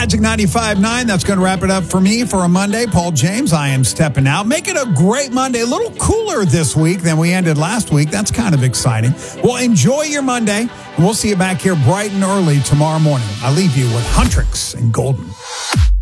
Magic 95.9. That's going to wrap it up for me for a Monday. Paul James, I am stepping out. Make it a great Monday. A little cooler this week than we ended last week. That's kind of exciting. Well, enjoy your Monday. We'll see you back here bright and early tomorrow morning. I leave you with Huntrix and Golden.